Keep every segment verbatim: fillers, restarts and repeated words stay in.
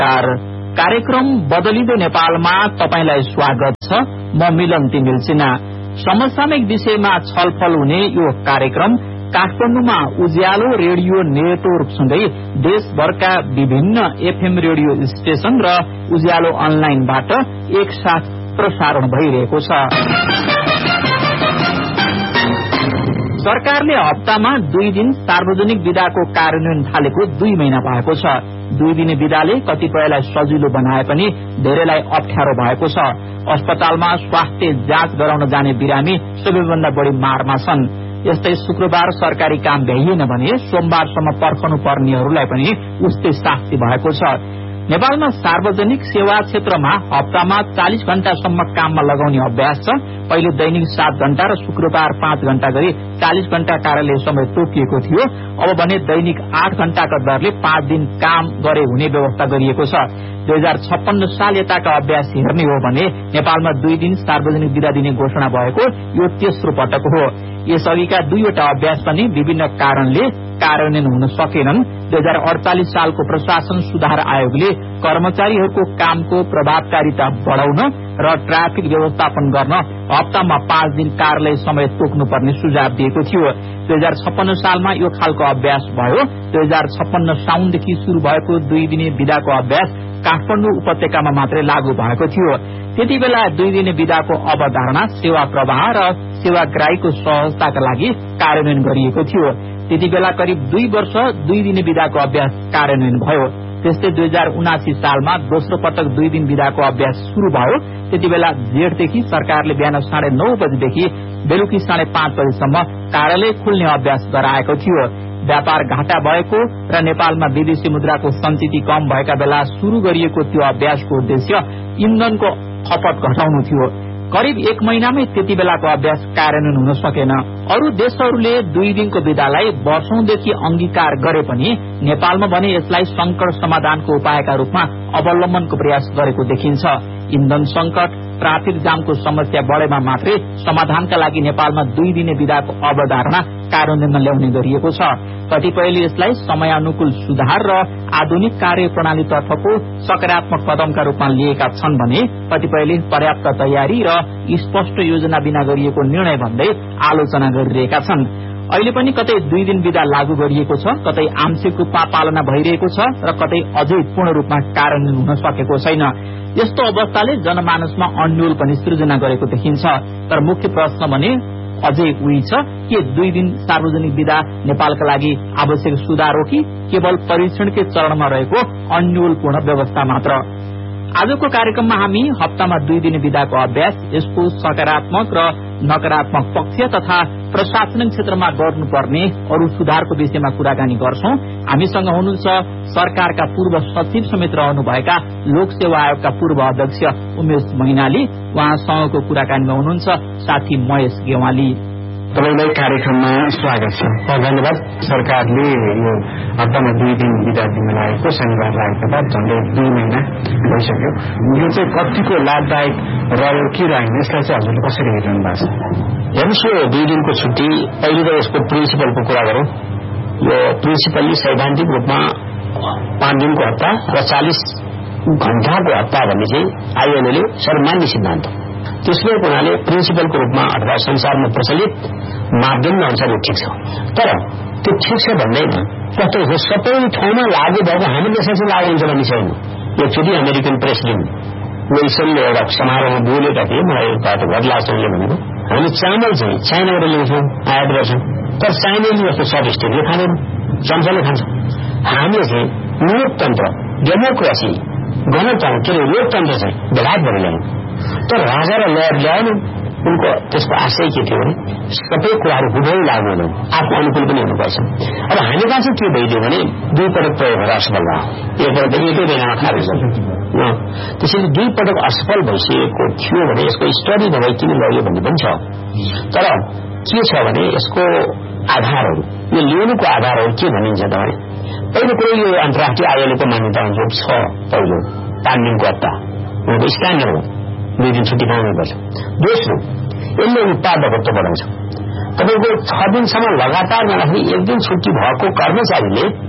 नमस्कार। कार्यक्रम बदलिँदो नेपालमा तपाईलाई स्वागत छ। म मिलन तिमिल सिन्हा। समसामयिक विषयमा छलफल हुने यो कार्यक्रम काठमाडौँमा उज्यालो रेडियो नेटवर्क सँगै देशभरका विभिन्न एफएम रेडियो स्टेशन र उज्यालो अनलाइनबाट एकसाथ प्रसारण भइरहेको छ। सरकारले हप्तामा दुई दिन सार्वजनिक विदाको कार्यान्वयन थालेको दुई महिना भएको छ। दुई दिने विदाले कतिपयलाई सजिलो बनाए पनि धेरैलाई अप्ठ्यारो भएको छ। अस्पतालमा स्वास्थ्य जाँच गराउन जाने बिरामी सबैभन्दा बढी मारमा छन्। यस्तै शुक्रबार सरकारी काम भ्याइएन भने सोमबारसम्म पर्खनु पर्नेहरूलाई पनि उस्तै शास्ति भएको छ। नेपालमा सार्वजनिक सेवा क्षेत्रमा हप्तामा चालीस घण्टासम्म काममा लगाउने अभ्यास छ। पहिले दैनिक सात घण्टा र शुक्रबार पाँच घण्टा गरी चालीस घण्टा कार्यालय समय तोकिएको थियो। अब भने दैनिक आठ घण्टाका दरले पाँच दिन काम गरे हुने व्यवस्था गरिएको छ। दुई हजार छप्पन्न साल यताका अभ्यास हेर्ने हो भने नेपालमा दुई दिन सार्वजनिक विदा दिने घोषणा भएको यो तेस्रो पटक हो। यसअघिका दुईवटा अभ्यास पनि विभिन्न कारणले कार्यान्वयन हुन सकेनन्। दुई हजार अडचालिस सालको प्रशासन सुधार आयोगले कर्मचारीहरूको कामको प्रभावकारिता बढ़ाउन र ट्राफिक व्यवस्थापन गर्न हप्तामा पाँच दिन कार्यालय समय तोक्नुपर्ने सुझाव दिएको थियो। दुई हजार छप्पन्न सालमा यो खालको अभ्यास भयो। दुई हजार छप्पन्न साउनदेखि शुरू भएको दुई दिने विदाको अभ्यास काठमाडौँ उपत्यकामा मात्रै लागू भएको थियो। त्यति बेला दुई दिने विदाको अवधारणा सेवा प्रवाह र सेवाग्राहीको सहजताका लागि कार्यान्वयन गरिएको थियो। त्यति बेला करिब दुई वर्ष दुई दिने विदाको अभ्यास कार्यान्वयन भयो। त्यस्तै दुई हजार उनासी सालमा दोस्रो पटक दुई दिन विदाको अभ्यास शुरू भयो। त्यति बेला जेठदेखि सरकारले बिहान साढे नौ बजेदेखि बेलुकी साढे पाँच बजेसम्म कार्यालय खुल्ने अभ्यास गराएको थियो। व्यापार घाटा भएको र नेपालमा विदेशी मुद्राको सञ्चिति कम भएका बेला शुरू गरिएको त्यो अभ्यासको उद्देश्य इन्धनको खपत घटाउनु थियो। करिब एक महिनामै त्यति बेलाको अभ्यास कार्यान्वयन हुन सकेन। अरू देशहरूले दुई दिनको विदालाई वर्षौंदेखि अंगीकार गरे पनि नेपालमा भने यसलाई संकट समाधानको उपायका रूपमा अवलम्बनको प्रयास गरेको देखिन्छ। इन्धन संकट, ट्राफिक जामको समस्या बढ़ेमा मात्रै समाधानका लागि नेपालमा दुई दिने विदाको अवधारणा कार्यान्वयनमा ल्याउने गरिएको छ। कतिपयले यसलाई समयानुकूल सुधार र आधुनिक कार्यप्रणाली तर्फको सकारात्मक कदमका रूपमा लिएका छन् भने कतिपयले पर्याप्त तयारी र स्पष्ट योजना बिना गरिएको निर्णय भन्दै आलोचना गरिरहेका छन्। अहिले पनि कतै दुई दिन विदा लागू गरिएको छ, कतै आंशिक रूपमा पालना भइरहेको छ र कतै अझै पूर्ण रूपमा कार्यान्वयन हुन सकेको छैन। यस्तो अवस्थाले जनमानसमा अन्यल पनि सृजना गरेको देखिन्छ। तर मुख्य प्रश्न भने अझै उही छ के दुई दिन सार्वजनिक विदा नेपालका लागि आवश्यक सुधार हो कि केवल परीक्षणकै चरणमा रहेको अन्यलपूर्ण व्यवस्था मात्र। आजको कार्यक्रममा हामी हप्तामा दुई दिने विदाको अभ्यास, यसको सकारात्मक र नकारात्मक पक्ष तथा प्रशासनिक क्षेत्रमा गर्नुपर्ने अरू सुधारको विषयमा कुराकानी गर्छौं। हामीसँग हुनुहुन्छ सरकारका पूर्व सचिव समेत रहनुभएका लोकसेवा आयोगका पूर्व अध्यक्ष उमेश मैनाली। उहाँसँगको कुराकानीमा हुनुहुन्छ साथी महेश गेवाली। तपाईलाई कार्यक्रममा स्वागत छ। धन्यवाद। सरकारले यो हप्तामा दुई दिन विदा दिन लागेको शनिबार लागेको बाद झन्डै दुई महिना भइसक्यो। यो चाहिँ कतिको लाभदायक रह्यो कि रहेन यसलाई चाहिँ हजुरले कसरी हेरिरहनु भएको छ? हेर्नुहोस्, यो दुई दिनको छुट्टी पहिलो त यसको प्रिन्सिपलको कुरा गरौँ। यो प्रिन्सिपल्ली सैद्धान्तिक रूपमा पाँच दिनको हप्ता र चालिस घण्टाको हप्ता भन्ने चाहिँ आइएलओले सर्वमान्य सिद्धान्त। त्यसले हुनाले प्रिन्सिपलको रूपमा अथवा संसारमा प्रचलित मापदण्ड अनुसार यो ठिक छ। तर त्यो ठिक छ भन्दैन कतै सबै ठाउँमा लागू भएको हाम्रो देशमा चाहिँ लागू हुन्छ भन्ने छैन। एकचोटि अमेरिकन प्रेसिडेन्ट विल्सनले एउटा समारोहमा बोलेका थिए, मलाई एउटा घर लाग्छ उनले भनेको हामी चामल चाहिँ चाइनाबाट ल्याउँछौँ, आयात गर्छौँ, तर चाइनाले जस्तो सबस्टेटले खाँदैन, चम्चाले खान्छ। हामीले चाहिँ लोकतन्त्र, डेमोक्रेसी, गणतन्त्र के अरे लोकतन्त्र चाहिँ बेलायतबाट ल्यायौँ। तर राजा र लयर ल्याएन। उनको त्यसको आशय के थियो भने सबै कुराहरू हुँदै लागू हुनु, आफ्नो अनुकूल पनि हुनुपर्छ। अब हामी कहाँ चाहिँ के भइदियो भने दुई पटक प्रयोग भएर असफल भयो, एकपल्ट एकै महिनामा खारेज भयो। त्यसैले दुई पटक असफल भइसकेको थियो भने यसको स्टडी नभई किन लग्यो भन्ने पनि छ। तर के छ भने यसको आधारहरू, यो ल्याउनुको आधारहरू के भनिन्छ त भने पहिलो कुरो यो अन्तर्राष्ट्रिय आयोगको मान्यता अनुरूप छ। पहिलो पाँच दिनको हप्ता स्ट्यान्डर्ड हो, दुई दिन छुट्टी पाउनुपर्छ। दोस्रो, यसले उत्पादकत्व बढाउँछ। तपाईँको छ दिनसम्म लगातार नराख्ने एक दिन छुट्टी भएको कर्मचारीले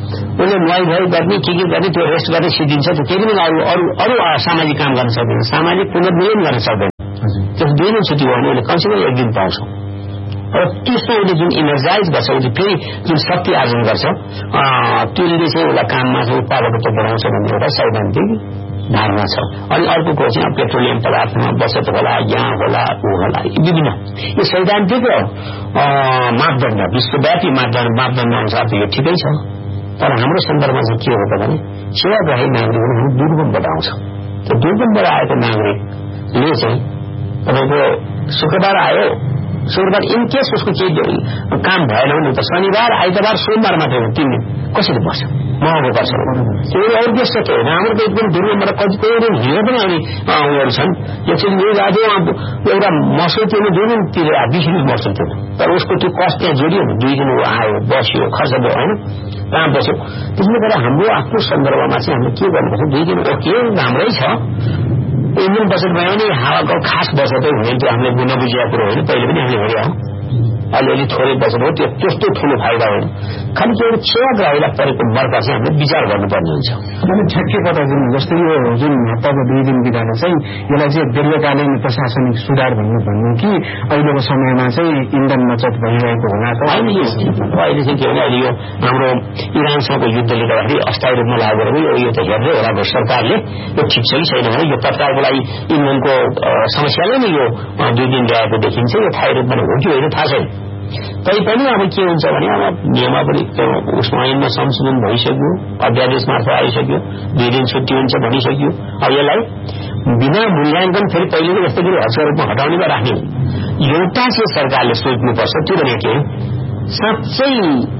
उसले नुहाई धुवाई गर्ने के के गर्ने त्यो रेस्ट गर्ने सिद्धिन्छ त्यो पनि अरू अरू अरू सामाजिक काम गर्न सक्दैन, सामाजिक पुनर्मिलन गर्न सक्दैन। त्यस दुई दिन छुट्टी भयो भने उसले कमसेकम एक दिन पाउँछ र त्यसमा उसले जुन इनर्जाइज गर्छ, उसले फेरि जुन शक्ति आर्जन गर्छ त्यसले चाहिँ उसलाई काममा चाहिँ उत्पादकता बढाउँछ भन्ने एउटा सैद्धान्तिक धारणा छ। अनि अर्को कुरो चाहिँ पेट्रोलियम पदार्थमा बचत होला, यहाँ होला, ऊ होला, विभिन्न यो सैद्धान्तिक मापदण्ड विश्वव्यापी मापदण्ड मापदण्ड अनुसार त यो ठिकै छ। तर हाम्रो सन्दर्भमा चाहिँ के हो त भने सेवाग्राही नागरिकहरू दुर्गमबाट आउँछ। त्यो दुर्गमबाट आएको नागरिकले चाहिँ तपाईँको शुक्रबार आयो, शुक्रबार इनकेस उसको केही काम भएन भने त शनिबार आइतबार सोमबार मात्रै हो, तीन दिन कसरी बस्छ, महँगो पर्छ। त्यो अरू देश त होइन, हाम्रो त एकदम दुर्गमबाट कति कोही दिन हिँडेर पनि आउने उयोहरू छन्। एकछिन यो आज एउटा मसुल तिर्नु दुई दिन तिरेर बिस दिन मसुल तिर्नु, तर उसको त्यो कस्ट त्यहाँ जोडियो भने दुई दिन आयो बस्यो खर्च भयो होइन, कहाँ बस्यो। त्यसले गर्दा हाम्रो आफ्नो सन्दर्भमा चाहिँ हामीले के गर्नुपर्छ, दुई दिन ओके राम्रै छ, इन्जिन बचत भयो भने हावाको खास बचतै हुने त्यो हामीले नबुझेको कुरो होइन, पहिले पनि हामीले हेऱ्यौँ अलिअलि थोरै बचत हो, त्यो त्यस्तो ठुलो फाइदा होइन। खालि त्यो सेवाग्राहीलाई परेको मर्का चाहिँ हामीले विचार गर्नुपर्ने हुन्छ। अनि ठ्याक्कै पता जुन जस्तै यो जुन हप्ताको दुई दिन बिताले चाहिँ यसलाई चाहिँ दीर्घकालीन प्रशासनिक सुधार भन्नु भन्नु कि अहिलेको समयमा चाहिँ इन्धन बचत भइरहेको होला त होइन। यो अहिले चाहिँ के भने अहिले यो हाम्रो इरानसँगको युद्धले गर्दाखेरि अस्थायी रूपमा लागू गरेको यो त हेर्दै होला सरकारले यो ठिक छ कि छैन भने यो तत्कालको लागि इन्धनको समस्याले नै यो दुई दिन ल्याएको देखिन्छ। यो थायी रूपमा हो कि होइन थाहा छैन। तैपनि अब के हुन्छ भने अब नियमावली उसमा ऐनमा संशोधन भइसक्यो, अध्यादेश मार्फत आइसक्यो, दुई दिन छुट्टी हुन्छ भनिसक्यो। अब यसलाई बिना मूल्याङ्कन फेरि पहिलेको जस्तो कि हर्षको रूपमा हटाउने वा राख्ने एउटा चाहिँ सरकारले सोच्नुपर्छ। त्यो भने के साँच्चै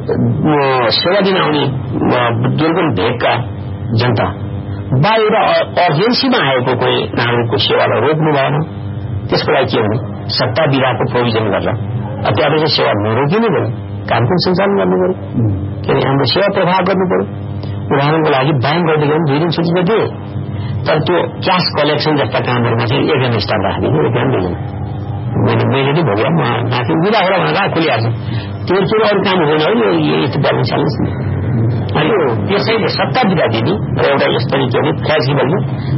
सेवा दिन आउने दुर्गम भेगका जनता वा एउटा अर्जेन्सीमा आएको कोही नागरिकको सेवालाई रोक्नु भएन। त्यसको लागि के भने सत्ता विधाको प्रोभिजन गरेर अत्यावश्यक सेवा नरोकिनु पर्यो, कामकाज सञ्चालन गर्नु पर्यो, के अरे हाम्रो सेवा प्रभाव गर्नु पर्यो। उदाहरणको लागि ब्याङ्कहरूदेखि दुई दिन छुट्टी त दिए, तर त्यो क्यास कलेक्सन जस्ता कामहरूमा चाहिँ एकजना स्टाफ राखिदिनु, एकजना दुईजना मैले मैले नै भोग्यो म राखेँ बिदा होला भनेर खोलिहाल्छु। त्यो चाहिँ अरू काम हुँदैन हो, यो यस्तो ब्यालेन्स चाल्नुहोस् न। अनि त्यसैले सत्ता विधा दिने र एउटा यस्तो के भने फ्लेक्सिबल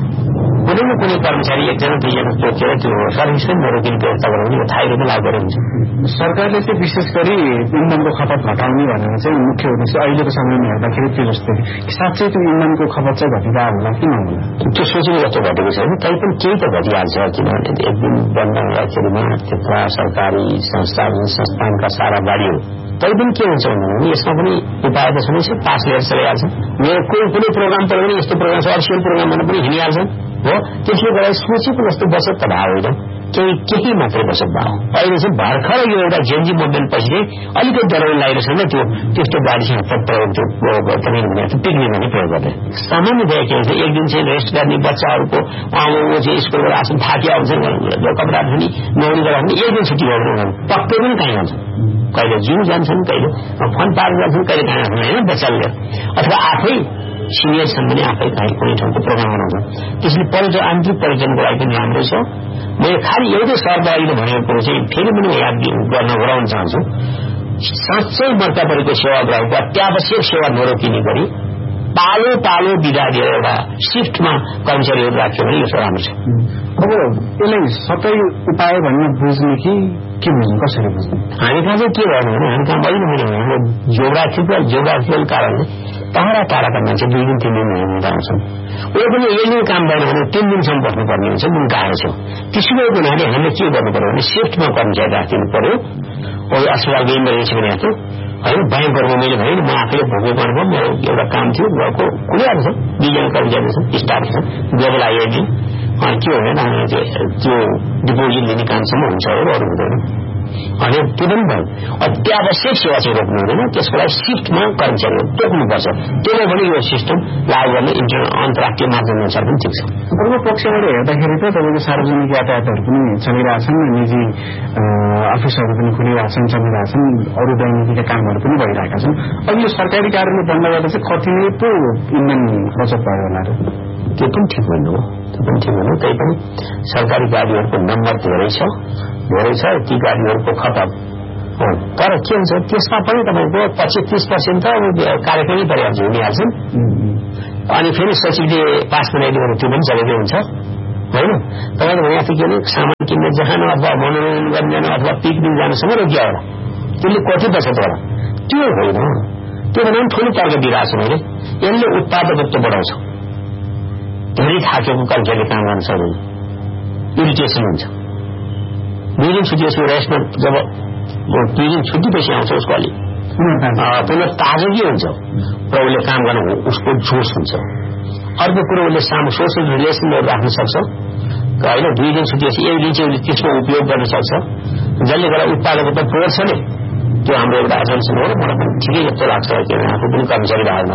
कुनै न कुनै कर्मचारी एकजना दुईजना तोकेर त्यो सर्भिस पनि नरोकिने व्यवस्था गराउने यो थायी रूपमा लागू गरेर हुन्छ। सरकारले चाहिँ विशेष गरी इन्धनको खपत घटाउने भनेर चाहिँ मुख्य उद्देश्य अहिलेको समयमा हेर्दाखेरि त्यो जस्तो साँच्चै त्यो इन्धनको खपत चाहिँ घटिँदा होला किन हुँदैन त्यो सोचेको जस्तो घटेको छैन। तैपनि केही त घटिहाल्छ, किनभने एक दिन बन्द हुँदाखेरिमा त्यत्रा सरकारी संस्था संस्थानका सारा गाडीहरू तैपनि के हुन्छ भने यसमा पनि उपाय त छँदैछ, पास लिएर चलिहाल्छ। मेरो कोही कुनै प्रोग्राम पऱ्यो भने यस्तो प्रोग्राम छ अर्सियल प्रोग्राममा पनि हिँडिहाल्छ हो। त्यसले गर्दा सोचेको जस्तो बचत त भयो होइन, केही केही मात्रै बचत भयो। अहिले चाहिँ भर्खर यो एउटा जेएनजी मुभमेन्ट पछि अलिकति डराउनु लागेको छैन त्यो त्यस्तो गाडीसँग प्रयोग त्यो तपाईँले भने पिक्ने भन्ने प्रयोग गर्दै सामान्य भयो के हुन्छ एक दिन चाहिँ रेस्ट गर्ने बच्चाहरूको आमाको चाहिँ स्कुलबाट आसन थाकिया हुन्छन् कपडा धुनी नौनी गर्दा पनि एक दिन छुट्टी गर्नु पक्कै पनि कहीँ हुन्छ, कहिले जिम जान्छन्, कहिले फन पार्क जान्छन्, कहिले कहाँ होइन बच्चाले अथवा आफै सिनियर छन् भने आफै कहीँ कुनै ठाउँको प्रोग्राम बनाउँछ। त्यसले पर्यटन आन्तरिक पर्यटनको लागि पनि राम्रो छ। मैले खालि एउटै शर्त अहिले भनेको कुरो चाहिँ फेरि पनि याद गर्न गराउन चाहन्छु, साँच्चै मर्का परेको सेवाग्राहीको अत्यावश्यक सेवा नरोकिने गरी पालो पालो विधा दिएर एउटा सिफ्टमा कर्मचारीहरू राख्यो भने यो राम्रो छ। अब यसलाई सबै उपाय भन्ने बुझ्ने कि के बुझ्नु कसरी बुझ्नु हामी कहाँ चाहिँ के गर्नु भने हामी कहाँ अहिले मैले हाम्रो जियोग्राफिकल जियोग्राफिकल कारणले टाढा टाढाका मान्छे दुई दिन तीन दिन हिँडेर आउँछन्। उयो पनि एक दिन काम भएन भने तीन दिनसम्म बस्नुपर्ने हुन्छ, जुन गाह्रो छ। त्यसैले हुनाले हामीले के गर्नु पर्यो भने सिफ्टमा कर्मचारी राखिदिनु पर्यो। अस्पताल गइँदो रहेछ भने जस्तो होइन ब्याङ्कहरूमा मैले भने म आफैले भोगेको अनुभव मेरो एउटा काम थियो घरको खुलिहाल्छ, दुईजना कर्मचारी छन् स्टाफ छ गबल आइआइडी के हो भने हामीले त्यो डिपोजिट लिने कामसम्म हुन्छ हो, अरू हुँदैन। अनि त्यो पनि भयो अत्यावश्यक सेवा चाहिँ रोक्नु हुँदैन, त्यसको लागि सिफ्टमा कर्मचारीहरू तोक्नुपर्छ। त्यसले पनि यो सिस्टम लागू गर्ने इन्टर अन्तर्राष्ट्रिय माध्यम अनुसार पनि ठिक छ। अर्को पक्षबाट हेर्दाखेरि त तपाईँको सार्वजनिक यातायातहरू पनि चलिरहेछन्, निजी अफिसहरू पनि खुलिरहेछन् चलिरहेछन्, अरू दैनिकीका कामहरू पनि भइरहेका छन्। अब यो सरकारी कार्यालय बन्द गर्दा चाहिँ कति नै पो इन्धन बचत भयो होला र त्यो पनि ठिक भन्नु हो, त्यो पनि ठिक भन्नु। त्यही पनि सरकारी गाडीहरूको नम्बर धेरै छ धेरै छ ती गाडीहरूको खपत हो। तर के हुन्छ त्यसमा पनि तपाईँको पच्चिस तीस पर्सेन्ट त कार्यक्रमै पर्याप्त हुनिहाल्छन् अनि फेरि सचिवले पास बनाइदियो भने त्यो पनि चलेकै हुन्छ होइन। तपाईँले भने जस्तो के भने सामान किन्न जानु अथवा मनोरञ्जन गर्न जानु अथवा पिकनिक जानुसम्म रोकिया होला त्यसले कति बचत होला त्यो होइन। त्यो भने ठुलो तर्क दिइरहेको छु मैले। यसले उत्पादकत्व बढाउँछ। धेरै थाकेको कर्मचारीले काम गर्न सक्दैन इरिटेसन हुन्छ। दुई दिन छुट्टी उसको रेस्टमा जब दुई दिन छुट्टीपछि आउँछ उसको अलिक पुनः ताजगी हुन्छ र उसले काम गर्न उसको जोस हुन्छ। अर्को कुरो उसले सामु सोसल रिलेसनहरू राख्न सक्छ होइन। दुई दिन छुट्टीपछि एक दिन चाहिँ उसले त्यसको उपयोग गर्न सक्छ जसले गर्दा उत्पादकता बढ्छ नि। त्यो हाम्रो एउटा एजेन्सन हो र मलाई पनि ठिकै जस्तो लाग्छ किनभने आफू पनि कर्मचारी भागमा।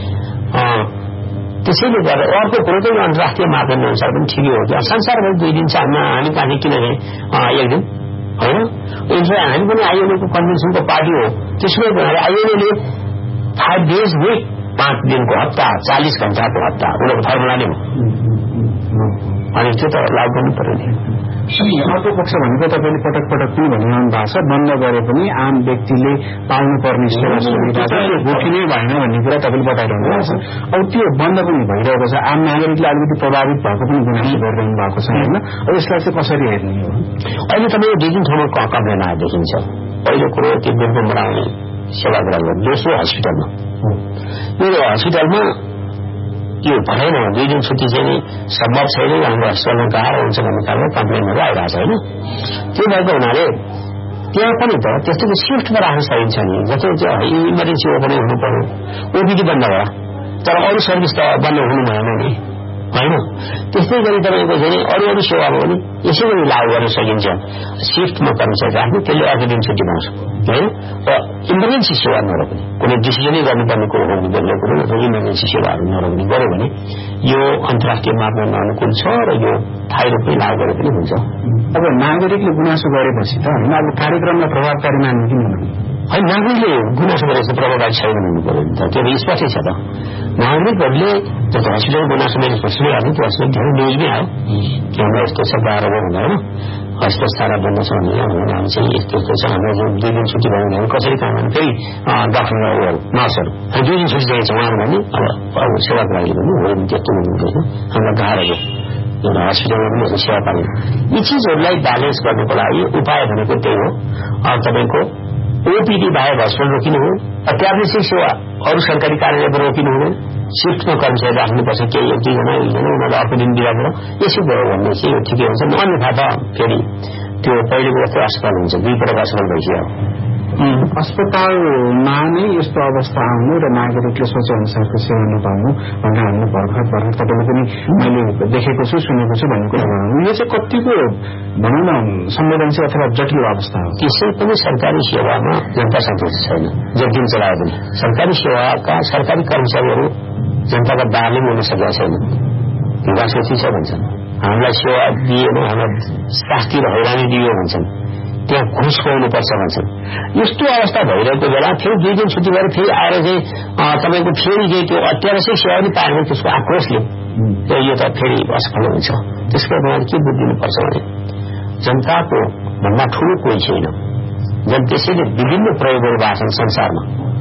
त्यसैले गर्दा अर्को कुरो चाहिँ अन्तर्राष्ट्रिय मापदण्ड अनुसार पनि ठिकै हो कि संसारभरि दुई दिन चाहमा हामी कहाँ किनभने एक दिन होइन। इन्डिया हामी पनि आइएलओको कन्भेन्सनको पार्टी हो। त्यसले गर्दा आइएलओले फाइभ डेज विक पाँच दिनको हप्ता चालिस घण्टाको हप्ता उनीहरूको फर्मुला नै हो अनि त्यो त लागू गर्नु पर्यो नि। अनि अर्को पक्ष भनेको तपाईँले पटक पटक पनि भनिरहनु भएको छ बन्द गरे पनि आम व्यक्तिले पाउनुपर्ने सेवा सुविधा त्यो गोठिनै भएन भन्ने कुरा तपाईँले बताइरहनु भएको छ। अब त्यो बन्द पनि भइरहेको छ आम नागरिकले अलिकति प्रभावित भएको पनि गुनासो गरिरहनु भएको छ होइन। अब यसलाई चाहिँ कसरी हेर्ने हो? अहिले तपाईँको दुई दिन ठाउँमा कम्प्लेन आएर देखिन्छ। पहिलो कुरो त्यो बिर्को बनाउने सेवाग्राही दोस्रो हस्पिटलमा यो हस्पिटलमा यो भएन दुई दिन छुट्टी चाहिँ सम्भव छैन हाम्रो हस्पिटलमा गाह्रो हुन्छ भन्ने कारणले कम्प्लेनहरू आइरहेको छ होइन। त्यो भएको हुनाले त्यहाँ पनि त त्यस्तो सिफ्टमा राख्न सकिन्छ नि। जस्तो इमर्जेन्सी ओपनिङ हुनु पर्यो ओपिडी बन्द भयो तर अरू सर्भिस त बन्द हुनु भएन नि होइन। त्यस्तै गरी तपाईँको चाहिँ अरू अरू सेवामा पनि यसै गरी लागू गर्न सकिन्छ। सिफ्टमा कर्मचारी राख्ने त्यसले अर्को दिन छुट्टी पाउँछ होइन। र इमर्जेन्सी सेवा नरोक्ने कुनै डिसिजनै गर्नुपर्ने कुरो हो बोल्ने कुरो र इमर्जेन्सी सेवाहरू नरोक्ने गर्यो भने यो अन्तर्राष्ट्रिय मापदण्ड अनुकूल छ र यो थाहै रूपमै लागू गरे पनि हुन्छ। अब नागरिकले गुनासो गरेपछि त होइन अब कार्यक्रमलाई प्रभावकारी मान्नु किन होइन। नागरिकले गुनासो गरेपछि प्रभावकारी छैन भन्नु पर्यो नि त त्यो त स्पष्टै छ त। नागरिकहरूले जस्तो हस्पिटल गुनासो मैले सुनिहाल्नु त्यो हस्पिटल धेरै न्युजमै आयो कि हाम्रो यस्तो छ बाह्र भयो भनेर होइन हस्पिटल सारा बन्द छ भने हामी चाहिँ यस्तो यस्तो छ हाम्रो दुई दिन छुट्टी भयो भने कसरी काम गर्नु फेरि डाक्टरहरू नर्सहरू दुई दिन छुट्टी चाहिएको छ उहाँहरू भने अब सेवाको लागि पनि होइन त्यस्तो भन्नुहुँदैन हामीलाई गाह्रो भयो एउटा हस्पिटलमा पनि सेवा पाउने यी चिजहरूलाई ब्यालेन्स गर्नको लागि उपाय भनेको त्यही हो। तपाईँको ओपीडी बाहेक हस्पिटल रोकिनु हो अत्यावश्यक सेवा अरू सरकारी कार्यालयमा रोकिनु हुँदैन। सिफ्टमा कर्मचारी राख्नुपर्छ केही एक दुईजना एकजना उनीहरूलाई अर्को दिन बिराएर यसो गयो भने चाहिँ यो ठिकै हुन्छ। अन्यथा त फेरि त्यो पहिलेको जस्तो अस्पताल हुन्छ दुई पटक अस्पताल भइसक्यो। अस्पतालमा नै यस्तो अवस्था आउनु र नागरिकले सोचे अनुसारको सेवा नपाउनु भनेर हामीले भर्खर भर्खर तपाईँले पनि मैले देखेको छु सुनेको छु भन्ने कुरा गराउनु यो चाहिँ कतिको भनौँ न संवेदनशील अथवा जटिल अवस्था हो। त्यसै पनि सरकारी सेवामा जनता सन्तुष्ट छैन जति दिन चलायो भने सरकारी सेवाका सरकारी कर्मचारीहरू जनताका दारले मिल्न सकेका छैन विकास कति छ भन्छन्। हामीलाई सेवा दिएन हामीलाई शास्ति र हैरानी दियो भन्छन् त्यहाँ घुस खुवाउनुपर्छ भन्छन्। यस्तो अवस्था भइरहेको बेला फेरि दुई दिन छुट्टी भएर फेरि आएर चाहिँ तपाईँको फेरि चाहिँ त्यो अत्यावश्यक सेवा पनि पाएन त्यसको आक्रोशले यो त फेरि असफल हुन्छ। त्यसको बाद के बुझिदिनुपर्छ भने जनताको भन्दा ठूलो कोही छैन। जन त्यसैले विभिन्न प्रयोगहरू भएको छन् संसारमा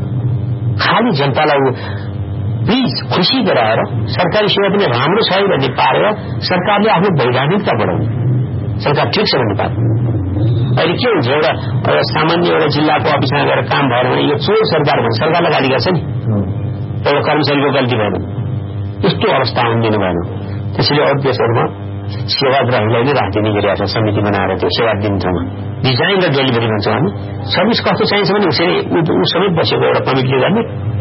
खालि जनतालाई प्लिज खुसी गराएर सरकारी सेवा पनि राम्रो छ भन्ने पारेर सरकारले आफ्नो वैधानिकता बढाउने सरकार ठिक छ भन्ने पारे। अहिले के हुन्छ एउटा सामान्य एउटा जिल्लाको अफिसमा गएर काम भएर भने यो चोर सरकार भन्छ सरकारलाई गाली गर्छ नि एउटा कर्मचारीको गल्ती भएन यस्तो अवस्था आउनु दिनु भएन। त्यसैले अरू देशहरूमा सेवाग्राहीलाई नै राखिदिने गरिरहेको छ समिति बनाएर त्यो सेवा दिने ठाउँमा डिजाइन र डेलिभरी भन्छौँ हामी सर्भिस कस्तो चाहिन्छ भने उसरी ऊ समेत बसेको एउटा कमिटीले गर्ने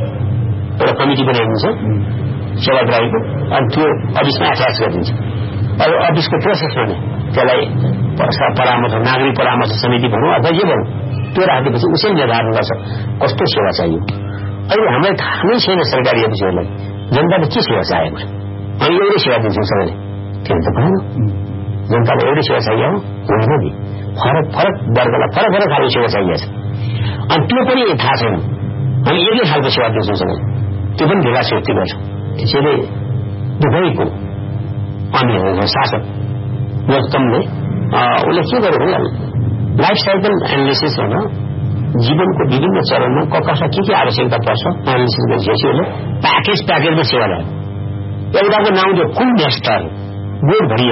एउटा कमिटी बनाइदिन्छ सेवाग्राहीको अनि त्यो अफिसमा एट्याच गरिदिन्छ। अब अफिसको प्रोसेसमा नै त्यसलाई परामर्श नागरिक परामर्श समिति भनौँ अथवा जे भनौँ त्यो राखेपछि उसै निर्धारण गर्छ कस्तो सेवा चाहियो। अहिले हामीलाई थाहा नै छैन सरकारी अफिसहरूलाई जनताले के सेवा चाहेको अनि एउटै सेवा दिन्छौँ सबैले त्यो त भएन। जनतालाई एउटै सेवा चाहियो होइन नि फरक फरक वर्गलाई फरक फरक खालको सेवा चाहिएको छ अनि त्यो पनि थाहा छैन अनि एकै खालको सेवा दिन्छौँ सबै त्यो पनि ढिला सेवा गर्छौँ। त्यसैले दुवैको अनि शासक गौतमले उसले के गर्यो भने लाइफ साइकल एनालिसिस होइन जीवनको विभिन्न चरणमा कसलाई के के आवश्यकता पर्छ एनालिसिस गरिसकेपछि प्याकेज प्याकेजमा सेवा ल्यायो। एउटाको नाउँ थियो कुल नेस्टर बोर्ड भरियो